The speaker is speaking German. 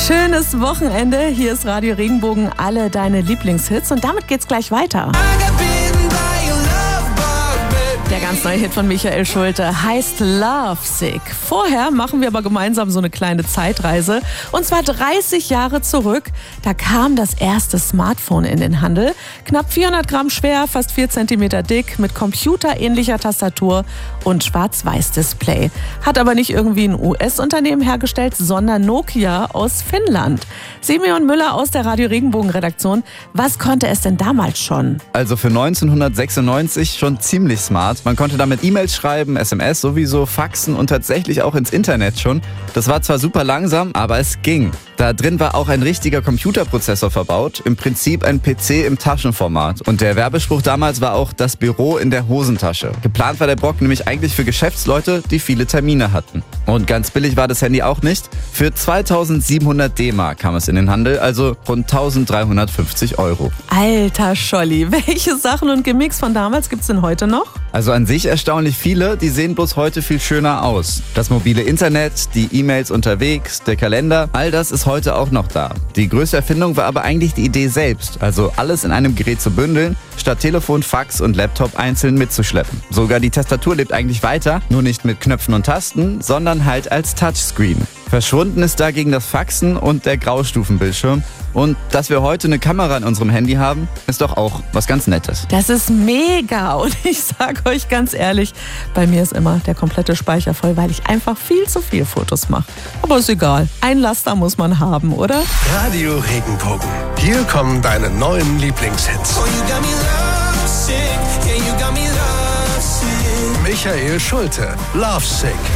Schönes Wochenende. Hier ist Radio Regenbogen, alle deine Lieblingshits. Und damit geht's gleich weiter. Der ganz neue Hit von Michael Schulte heißt Lovesick. Vorher machen wir aber gemeinsam so eine kleine Zeitreise. Und zwar 30 Jahre zurück. Da kam das erste Smartphone in den Handel. Knapp 400 Gramm schwer, fast 4 Zentimeter dick, mit computerähnlicher Tastatur und Schwarz-Weiß-Display. Hat aber nicht irgendwie ein US-Unternehmen hergestellt, sondern Nokia aus Finnland. Simeon Müller aus der Radio Regenbogen-Redaktion. Was konnte es denn damals schon? Also für 1996 schon ziemlich smart. Man konnte damit E-Mails schreiben, SMS sowieso, faxen und tatsächlich auch ins Internet schon. Das war zwar super langsam, aber es ging. Da drin war auch ein richtiger Computerprozessor verbaut, im Prinzip ein PC im Taschenformat. Und der Werbespruch damals war auch das Büro in der Hosentasche. Geplant war der Brocken nämlich eigentlich für Geschäftsleute, die viele Termine hatten. Und ganz billig war das Handy auch nicht. Für 2700 D-Mark kam es in den Handel, also rund 1350 €. Alter Scholli, welche Sachen und Gimmicks von damals gibt's denn heute noch? Also an sich erstaunlich viele, die sehen bloß heute viel schöner aus. Das mobile Internet, die E-Mails unterwegs, der Kalender, all das ist heute auch noch da. Die größte Erfindung war aber eigentlich die Idee selbst, also alles in einem Gerät zu bündeln, statt Telefon, Fax und Laptop einzeln mitzuschleppen. Sogar die Tastatur lebt eigentlich weiter, nur nicht mit Knöpfen und Tasten, sondern halt als Touchscreen. Verschwunden ist dagegen das Faxen und der Graustufenbildschirm. Und dass wir heute eine Kamera in unserem Handy haben, ist doch auch was ganz Nettes. Das ist mega und ich sag euch ganz ehrlich, bei mir ist immer der komplette Speicher voll, weil ich einfach viel zu viel Fotos mache. Aber ist egal, ein Laster muss man haben, oder? Radio Regenbogen, hier kommen deine neuen Lieblingshits. Michael Schulte, Lovesick.